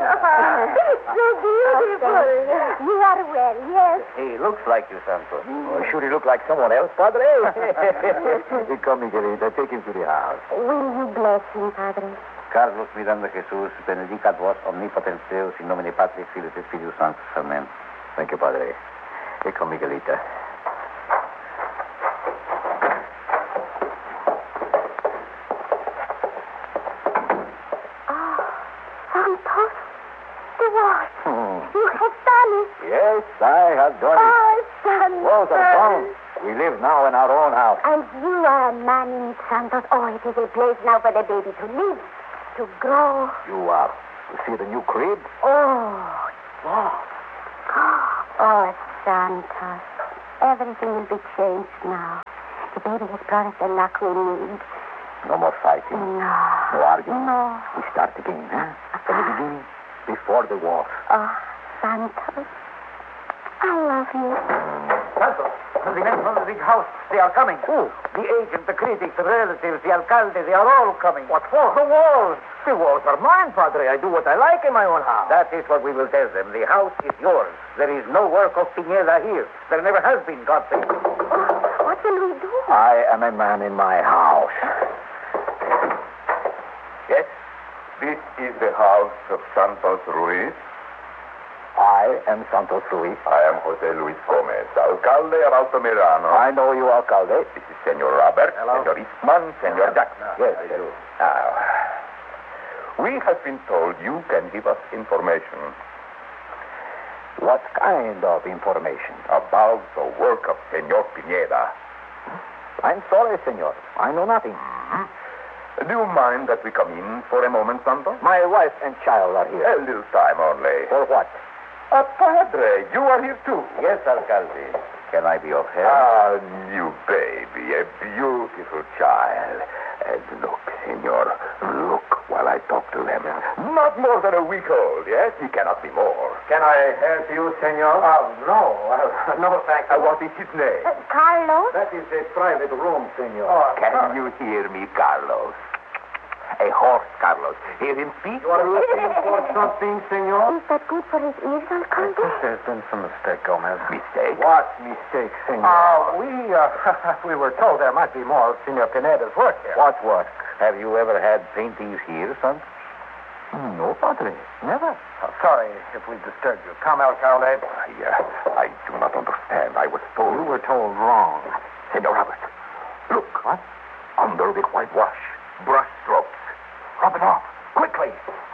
So beautiful. You are well, yes. He looks like you, Santos. Oh, should he look like someone else, Padre? Come, Miguelita. Take him to the house. Will you bless him, Padre? Carlos Miranda Jesus, benedicat vos omnipotens Deus, in nomine Patris, Filius et Spiritus Sanctus. Amen. Thank you, Padre. Here come, Miguelita. Santos, the what? You have done it. Yes, I have done it. Oh, Santos. Walls are gone. We live now in our own house. And you are a man in Santos. Oh, it is a place now for the baby to live, to grow. You see the new crib? Oh, yes. Oh, Santos. Everything will be changed now. The baby has brought us the luck we need. No more fighting. No. No arguing. No. We start again, huh? From the beginning, before the war. Oh, Santos. I love you. Santos, the men from the big house, they are coming. Who? The agent, the critics, the relatives, the alcalde, they are all coming. What for? The walls. The walls are mine, Padre. I do what I like in my own house. That is what we will tell them. The house is yours. There is no work of Pineda here. There never has been, God save you. Oh, what will we do? I am a man in my house. Yes, this is the house of Santos Ruiz. I am Santos Ruiz. I am Jose Luis Gomez, alcalde of Altamirano. I know you, alcalde. This is Senor Robert, Hello. Senor Eastman, Senor Jackson. Yes, I do. Now, we have been told you can give us information What kind of information? about the work of Senor Pineda. I'm sorry, senor. I know nothing. Do you mind that we come in for a moment, Santos? My wife and child are A here. little time only. For what? Padre, you are here too. Yes, alcalde. Can I be of help? Ah, new baby, a beautiful child. And look, senor, look while I talk to them. Not more than a week old, yes? He cannot be more. Can I help you, senor? No. No, thank you. What is his name? Carlos? That is a private room, senor. Can you hear me, Carlos? A horse, Carlos. Hear him speak? You are looking for something, senor? Is that good for his ears, alcalde? There's been some mistake, Gomez. Mistake? What mistake, senor? We were told there might be more of Senor Pineda's work here. What work? Have you ever had paintings here, son? No, Padre. Never. Sorry if we disturbed you. Come, alcalde. I do not understand. I was told. You were told wrong. Senor Robert, look. What? Under the whitewash, brush strokes. Rub it off, quickly.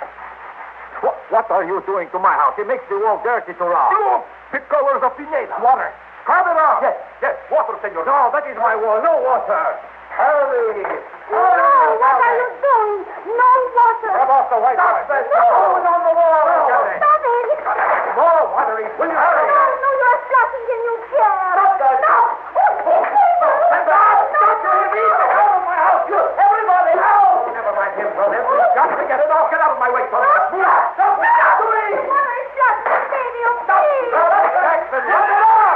What are you doing to my house? It makes the wall dirty to rub. Look, the colors of Pineda. Water. Scrub it off. Yes, water, senor. No, that is my wall. No water. Hurry. Oh, what are you doing? No water. Rub off the whitewash. No. Throw it on the wall. alcalde. Stop it. More water. Will you hurry? No, you are splashing the new chair. Stop that. No. Stand down. Stop your immediate. Out of my house. You, everybody, out. Never mind him, brother. We've got to get it off. Get out of my way, son. Stop. Stop. The water is flushing, baby. Oh, please. Jackson, rub it off.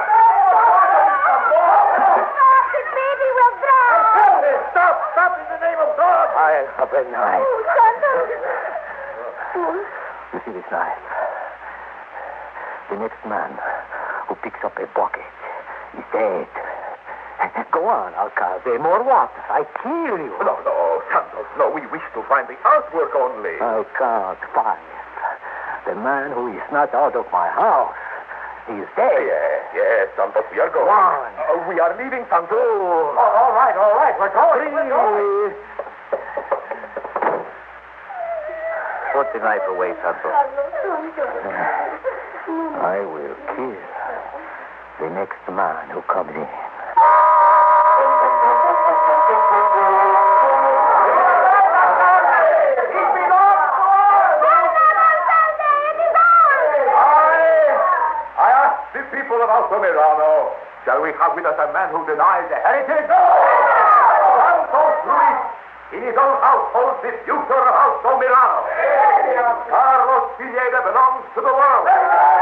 The baby will drown. Stop in the name of God. I have a knife. Oh, Santos. You see this knife? The next man who picks up a bucket is dead. Go on, alcalde. More water. I kill you. No, Santos, no. We wish to find the artwork only. I'll count 5. The man who is not out of my house is dead. Yes, Santos, we are going. 1. We are leaving, Santos. All right. We're going. 3. Put the knife away, Santos. I will kill the next man who comes in. I ask the people of Altamirano, shall we have with us a man who denies the heritage? No! Santos Ruiz, in his own house, holds the future of Altamirano. Carlos Pineda belongs to the world.